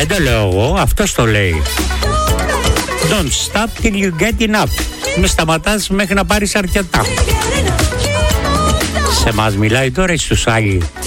Δεν το λέω εγώ, αυτός το λέει. Don't stop till you get enough. Μη σταματάς μέχρι να πάρεις αρκετά. Σε μας μιλάει τώρα ή στους άλλοι?